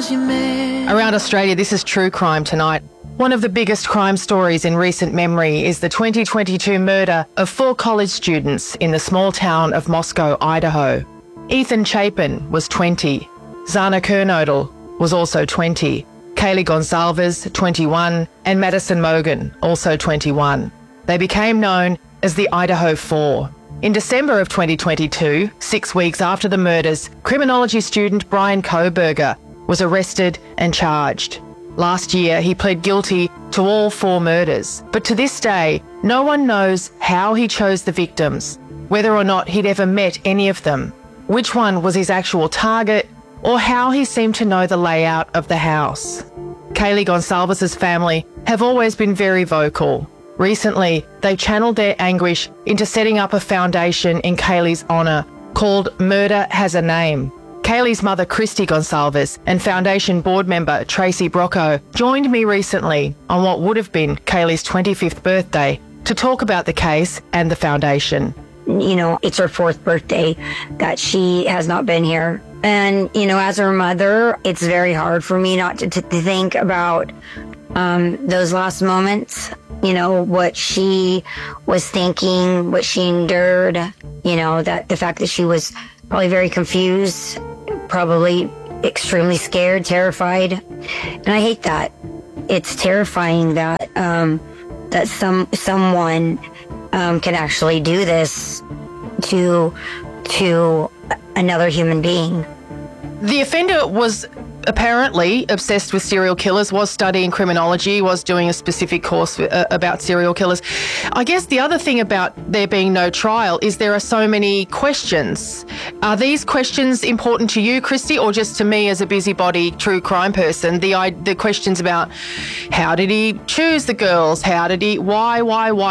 Around Australia, this is True Crime Tonight. One of the biggest crime stories in recent memory is the 2022 murder of 4 college students in the small town of Moscow, Idaho. Ethan Chapin was 20. Zana Kernodle was also 20. Kaylee Gonsalves, 21, and Madison Mogan, also 21. They became known as the Idaho Four. In December of 2022, 6 weeks after the murders, criminology student Brian Kohberger was arrested and charged. Last year, he pled guilty to all 4 murders, but to this day, no one knows how he chose the victims, whether or not he'd ever met any of them, which one was his actual target, or how he seemed to know the layout of the house. Kaylee Gonsalves' family have always been very vocal. Recently, they channeled their anguish into setting up a foundation in Kaylee's honour called Murder Has a Name. Kaylee's mother, Christy Gonsalves, and Foundation board member Tracy Brocco joined me recently on what would have been Kaylee's 25th birthday to talk about the case and the foundation. You know, it's her 4th birthday that she has not been here. And, you know, as her mother, it's very hard for me not to think about those last moments, you know, what she was thinking, what she endured, you know, that the fact that she was probably very confused, probably extremely scared, terrified. And I hate that. It's terrifying that that someone can actually do this to another human being. The offender was apparently obsessed with serial killers, was studying criminology, was doing a specific course about serial killers. I guess the other thing about there being no trial is there are so many questions. Are these questions important to you, Christy, or just to me as a busybody true crime person? The questions about how did he choose the girls? How did he, why?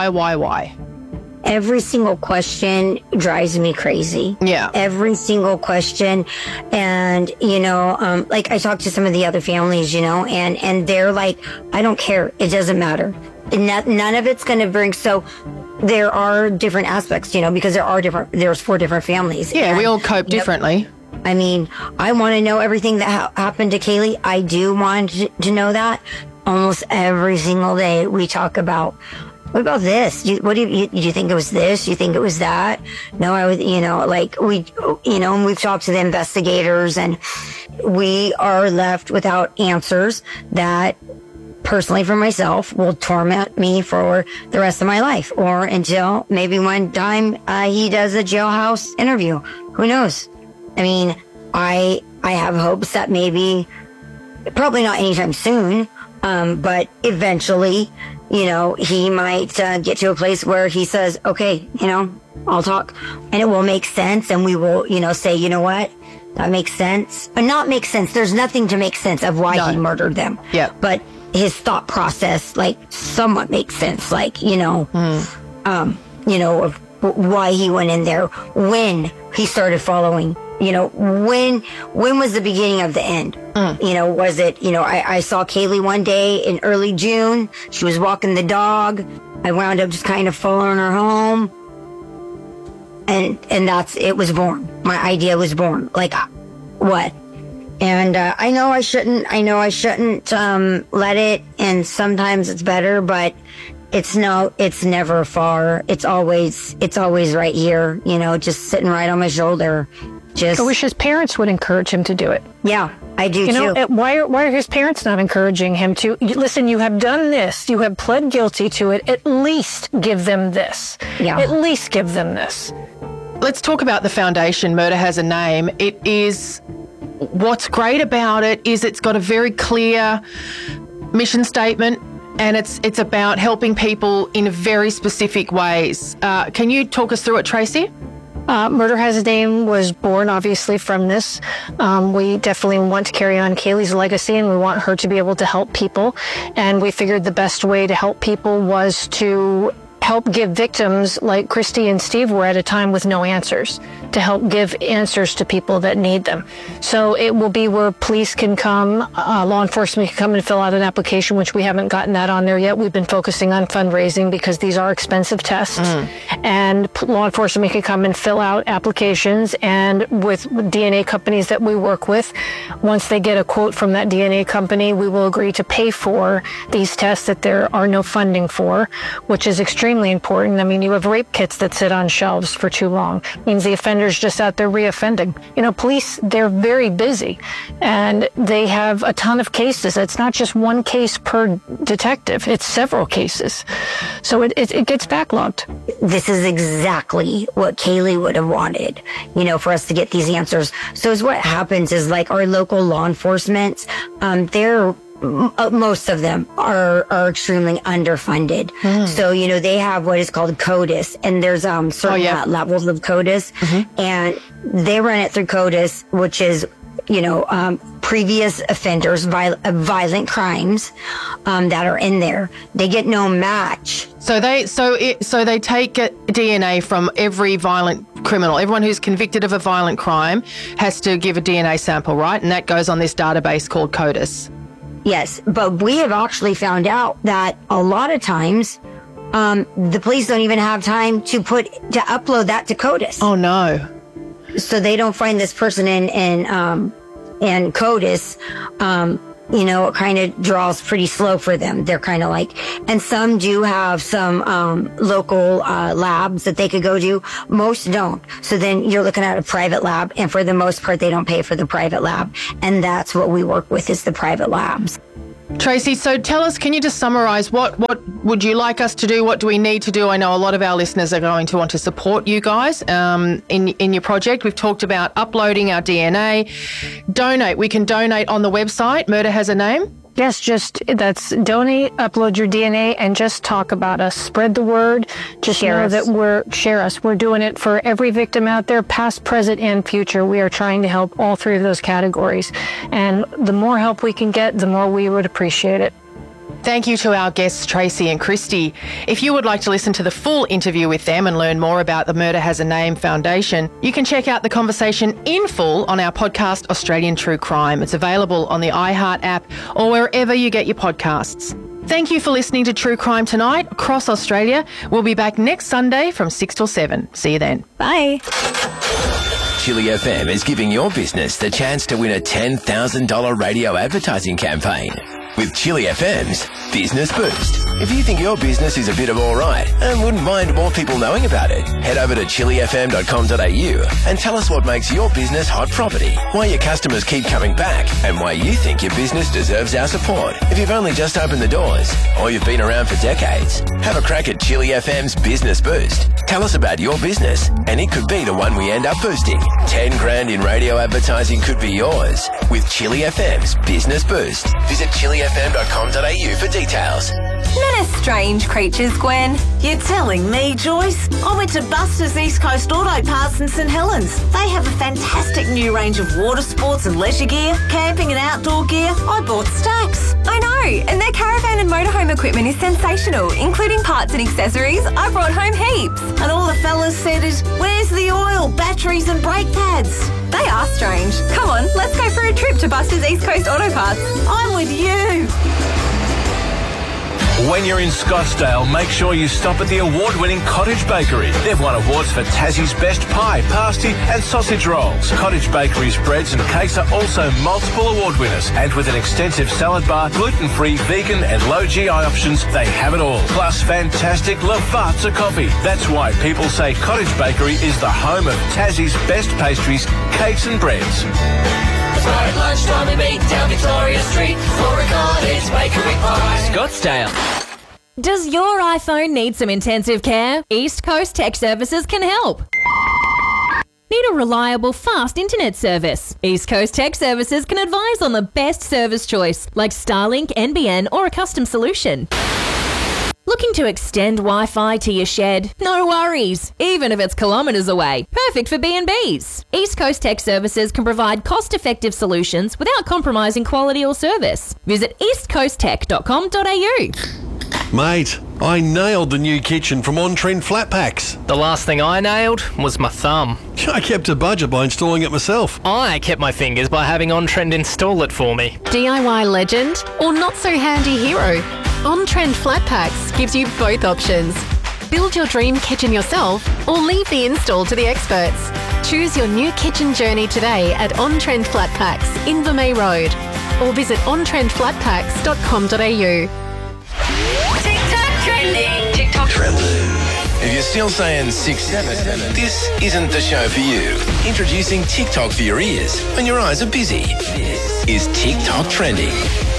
Every single question drives me crazy. Yeah. Every single question. And, you know, like I talked to some of the other families, you know, and they're like, I don't care. It doesn't matter. None of it's going to bring. So there are different aspects, you know, because there's 4 different families. Yeah, and we all cope differently. I mean, I want to know everything that happened to Kaylee. I do want to know that. Almost every single day we talk about, what about this? Do you think it was this? Do you think it was that? No, I would, you know, like and we've talked to the investigators and we are left without answers that personally for myself will torment me for the rest of my life or until maybe one time he does a jailhouse interview. Who knows? I mean, I have hopes that maybe, probably not anytime soon, but eventually, you know, he might get to a place where he says, okay, you know, I'll talk and it will make sense. And we will, you know, say, you know what, that makes sense. But not make sense. There's nothing to make sense of why he murdered them. Yeah. But his thought process, like, somewhat makes sense. Like, you know, you know, of why he went in there, when he started following. You know, when was the beginning of the end? You know, was it, you know, I saw Kaylee one day in early June. She was walking the dog. I wound up just kind of following her home. And it was born. My idea was born. Like, what? And I know I shouldn't let it, and sometimes it's better, but it's never far. It's always right here, you know, just sitting right on my shoulder. I wish his parents would encourage him to do it. Yeah, I do too. You know, why are his parents not encouraging him to? Listen, you have done this. You have pled guilty to it. At least give them this. Yeah. At least give them this. Let's talk about the foundation. Murder Has a Name. It is, what's great about it is it's got a very clear mission statement, and it's about helping people in very specific ways. Can you talk us through it, Tracy? Murder Has a Name was born, obviously, from this. We definitely want to carry on Kaylee's legacy, and we want her to be able to help people. And we figured the best way to help people was to help give victims like Christy and Steve were at a time with no answers, to help give answers to people that need them. So it will be where police can come, law enforcement can come and fill out an application, which we haven't gotten that on there yet. We've been focusing on fundraising because these are expensive tests. And law enforcement can come and fill out applications, and with DNA companies that we work with, once they get a quote from that DNA company, we will agree to pay for these tests that there are no funding for, which is extremely important. I mean, you have rape kits that sit on shelves for too long. It means the offender's just out there reoffending. You know, police, they're very busy, and they have a ton of cases. It's not just one case per detective. It's several cases. So it gets backlogged. This is exactly what Kaylee would have wanted, you know, for us to get these answers. So is what happens is, like, our local law enforcement, most of them are extremely underfunded. So, you know, they have what is called CODIS, and there's certain levels of CODIS, and they run it through CODIS, which is, you know, previous offenders, violent crimes that are in there. They get no match. So they take DNA from every violent criminal. Everyone who's convicted of a violent crime has to give a DNA sample, right? And that goes on this database called CODIS. Yes, but we have actually found out that a lot of times the police don't even have time to upload that to CODIS. Oh no! So they don't find this person in CODIS. You know, it kind of draws pretty slow for them. They're kind of like, and some do have some local labs that they could go to. Most don't. So then you're looking at a private lab, and for the most part, they don't pay for the private lab. And that's what we work with, is the private labs. Tracy, so tell us, can you just summarise what would you like us to do? What do we need to do? I know a lot of our listeners are going to want to support you guys in your project. We've talked about uploading our DNA. Donate. We can donate on the website. Murder Has a Name. Yes, that's donate, upload your DNA, and just talk about us. Spread the word. Just know that share us. We're doing it for every victim out there, past, present, and future. We are trying to help all three of those categories. And the more help we can get, the more we would appreciate it. Thank you to our guests, Tracy and Christy. If you would like to listen to the full interview with them and learn more about the Murder Has a Name Foundation, you can check out the conversation in full on our podcast, Australian True Crime. It's available on the iHeart app or wherever you get your podcasts. Thank you for listening to True Crime Tonight across Australia. We'll be back next Sunday from 6 till 7. See you then. Bye. Chili FM is giving your business the chance to win a $10,000 radio advertising campaign with Chili FM's Business Boost. If you think your business is a bit of all right and wouldn't mind more people knowing about it, head over to chilifm.com.au and tell us what makes your business hot property, why your customers keep coming back, and why you think your business deserves our support. If you've only just opened the doors or you've been around for decades, have a crack at Chili FM's Business Boost. Tell us about your business and it could be the one we end up boosting. 10 grand in radio advertising could be yours with Chili FM's Business Boost. Visit chilifm.com.au for details. Men are strange creatures, Gwen. You're telling me, Joyce? I went to Buster's East Coast Auto Parts in St Helens. They have a fantastic new range of water sports and leisure gear, camping and outdoor gear. I bought stacks. I know, and their caravan and motorhome equipment is sensational, including parts and accessories. I brought home heaps. And all the fellas said is, where's the oil, batteries and brake pads? They are strange. Come on, let's go for a trip to Buster's East Coast Auto Parts. I'm with you. When you're in Scottsdale, make sure you stop at the award-winning Cottage Bakery. They've won awards for Tassie's Best Pie, Pasty and Sausage Rolls. Cottage Bakery's breads and cakes are also multiple award winners. And with an extensive salad bar, gluten-free, vegan and low-GI options, they have it all. Plus fantastic Lavazza coffee. That's why people say Cottage Bakery is the home of Tassie's best pastries, cakes and breads. At lunchtime we meet down Victoria Street for a Cottage Bakery pie. Scottsdale. Does your iPhone need some intensive care? East Coast Tech Services can help. Need a reliable, fast internet service? East Coast Tech Services can advise on the best service choice, like Starlink, NBN, or a custom solution. Looking to extend Wi-Fi to your shed? No worries, even if it's kilometres away. Perfect for B&Bs. East Coast Tech Services can provide cost-effective solutions without compromising quality or service. Visit eastcoasttech.com.au. Mate, I nailed the new kitchen from On Trend Flat Packs. The last thing I nailed was my thumb. I kept a budget by installing it myself. I kept my fingers by having On Trend install it for me. DIY legend or not so handy hero? On Trend Flat Packs gives you both options. Build your dream kitchen yourself or leave the install to the experts. Choose your new kitchen journey today at On Trend Flat Packs, Invermay Road, or visit ontrendflatpacks.com.au. TikTok trending. TikTok trending. If you're still saying 6-7, this isn't the show for you. Introducing TikTok for your ears when your eyes are busy. This is TikTok trending.